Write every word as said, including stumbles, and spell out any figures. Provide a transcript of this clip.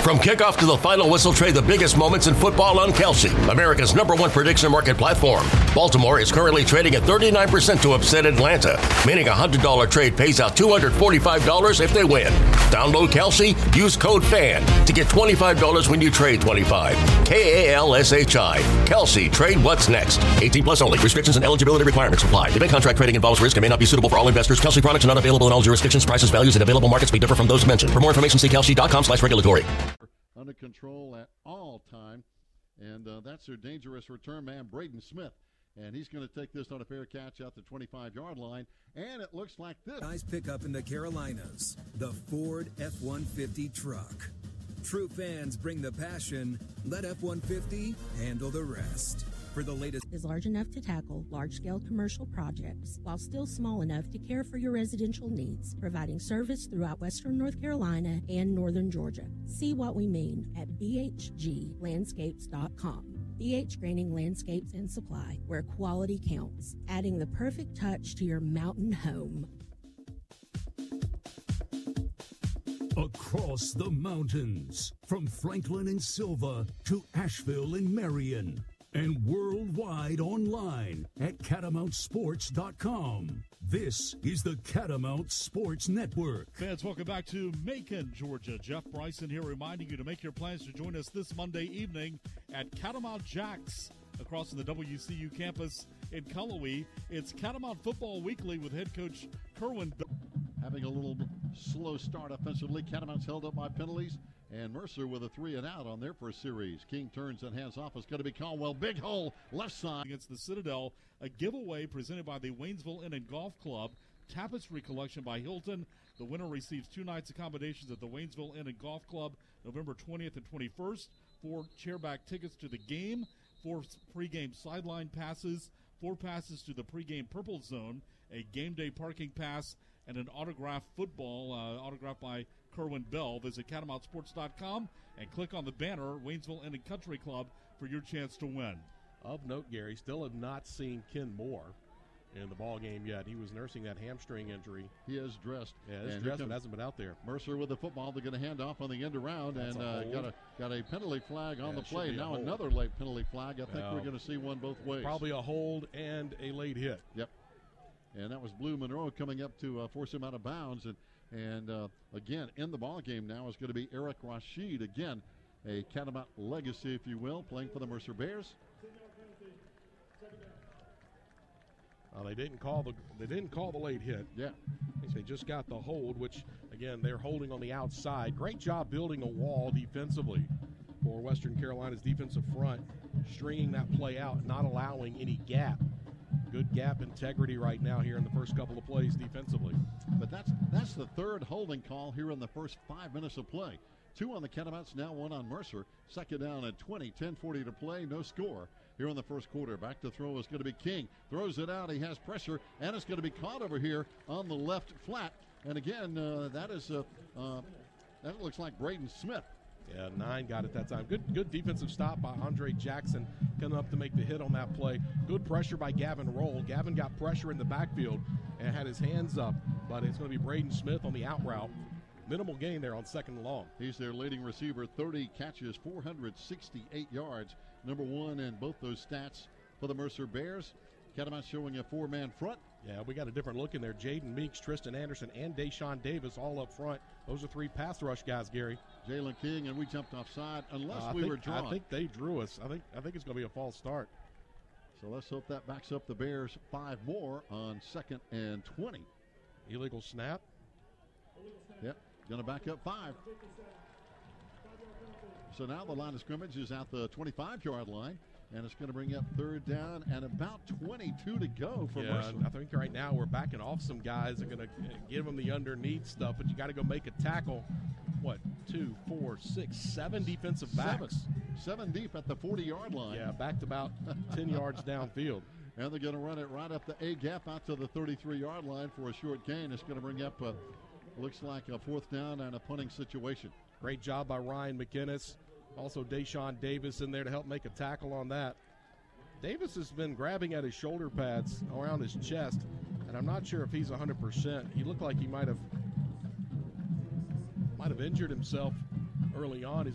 From kickoff to the final whistle, trade the biggest moments in football on Kalshi, America's number one prediction market platform. Baltimore is currently trading at thirty-nine percent to upset Atlanta, meaning a one hundred dollars trade pays out two hundred forty-five dollars if they win. Download Kalshi, use code FAN to get twenty-five dollars when you trade twenty-five dollars. K A L S H I. Kalshi, trade what's next. eighteen plus only. Restrictions and eligibility requirements apply. Event contract trading involves risk and may not be suitable for all investors. Kalshi products are not available in all jurisdictions. Prices, values, and available markets may differ from those mentioned. For more information, see kalshi.com slash regulatory. Under control at all time, and uh, that's their dangerous return man, Braden Smith. And he's going to take this on a fair catch out the twenty-five-yard line, and it looks like this. Guys pick up in the Carolinas, the Ford F one fifty truck. True fans bring the passion. Let F one fifty handle the rest. For the latest, is large enough to tackle large-scale commercial projects while still small enough to care for your residential needs, providing service throughout western North Carolina and northern Georgia. See what we mean at b h g landscapes dot com. B H Grading Landscapes and Supply, where quality counts, adding the perfect touch to your mountain home. Across the mountains, from Franklin and Silva to Asheville and Marion, and worldwide online at catamount sports dot com. This is the Catamount Sports Network. Fans, welcome back to Macon, Georgia. Jeff Bryson here reminding you to make your plans to join us this Monday evening at Catamount Jacks across from the W C U campus in Cullowhee. It's Catamount Football Weekly with head coach Kerwin. Having a little slow start offensively. Catamounts held up by penalties. And Mercer with a three and out on their first series. King turns and hands off. It's going to be Caldwell. Big hole, left side. Against the Citadel, a giveaway presented by the Waynesville Inn and Golf Club. Tapestry collection by Hilton. The winner receives two nights accommodations at the Waynesville Inn and Golf Club November twentieth and twenty-first. Four chairback tickets to the game. Four pregame sideline passes. Four passes to the pregame Purple Zone. A game day parking pass. And an autographed football, uh, autographed by Kerwin Bell. Visit catamount sports dot com and click on the banner, Waynesville Inn and Country Club, for your chance to win. Of note, Gary, still have not seen Ken Moore in the ball game yet. He was nursing that hamstring injury. He is dressed. Yeah, he's and dressed, but hasn't been out there. Mercer with the football. They're going to hand off on the end around, and uh, got a got a penalty flag on yeah, the play. Now a another late penalty flag. I think well, we're going to see one both ways. Probably a hold and a late hit. Yep. And that was Blue Monroe coming up to uh, force him out of bounds. And, and uh, again, in the ball game now is going to be Eric Rashid. Again, a Catamount legacy, if you will, playing for the Mercer Bears. Uh, they didn't call the they didn't call the late hit. Yeah. They just got the hold, which, again, they're holding on the outside. Great job building a wall defensively for Western Carolina's defensive front, stringing that play out, not allowing any gap. Good gap integrity right now here in the first couple of plays defensively. But that's that's the third holding call here in the first five minutes of play. Two on the Catamounts, now one on Mercer. Second down at twenty, ten forty to play, no score here in the first quarter. Back to throw is going to be King. Throws it out, he has pressure, and it's going to be caught over here on the left flat. And again, uh, that is uh, uh, that looks like Braden Smith. Yeah, nine got it that time. Good good defensive stop by Andre Jackson coming up to make the hit on that play. Good pressure by Gavin Roll. Gavin got pressure in the backfield and had his hands up, but it's going to be Braden Smith on the out route. Minimal gain there on second and long. He's their leading receiver, thirty catches, four hundred sixty-eight yards. Number one in both those stats for the Mercer Bears. Catamounts showing a four-man front. Yeah, we got a different look in there. Jaden Meeks, Tristan Anderson, and Deshaun Davis all up front. Those are three pass rush guys, Gary. Jalen King, and we jumped offside unless uh, we think, were drawn. I think they drew us. I think I think it's going to be a false start. So let's hope that backs up the Bears five more on second and twenty. Illegal snap. Yep, going to back up five. So now the line of scrimmage is at the twenty-five-yard line. And it's going to bring up third down and about twenty-two to go for yeah, Mercer. I think right now we're backing off some guys. They're going to give them the underneath stuff, but you got to go make a tackle. What, two, four, six, seven defensive backs. Seven, seven deep at the forty-yard line. Yeah, backed about ten yards downfield. And they're going to run it right up the A gap out to the thirty-three-yard line for a short gain. It's going to bring up, a, looks like a fourth down and a punting situation. Great job by Ryan McInnes. Also, Deshaun Davis in there to help make a tackle on that. Davis has been grabbing at his shoulder pads around his chest, and I'm not sure if he's one hundred percent. He looked like he might have might have injured himself early on. He's